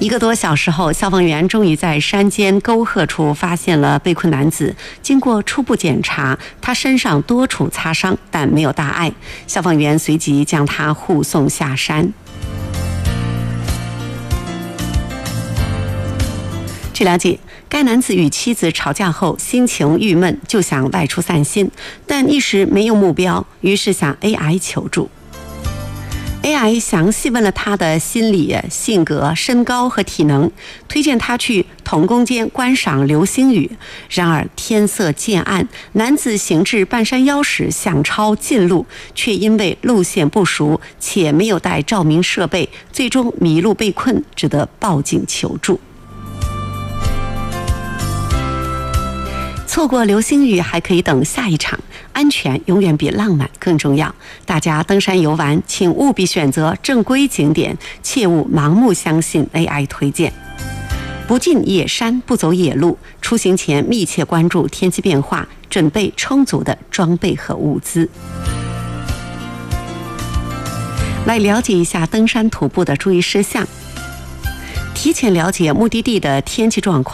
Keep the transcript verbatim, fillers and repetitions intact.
一个多小时后，消防员终于在山间沟壑处发现了被困男子。经过初步检查，他身上多处擦伤，但没有大碍。消防员随即将他护送下山。据了解，该男子与妻子吵架后心情郁闷，就想外出散心，但一时没有目标，于是向 A I 求助。A I 详细问了他的心理、性格、身高和体能，推荐他去童工间观赏流星雨。然而天色渐暗，男子行至半山腰时想抄近路，却因为路线不熟且没有带照明设备，最终迷路被困，只得报警求助。错过流星雨还可以等下一场，安全永远比浪漫更重要。大家登山游玩，请务必选择正规景点，切勿盲目相信 A I 推荐。不进野山，不走野路，出行前密切关注天气变化，准备充足的装备和物资。来了解一下登山徒步的注意事项。提前了解目的地的天气状况，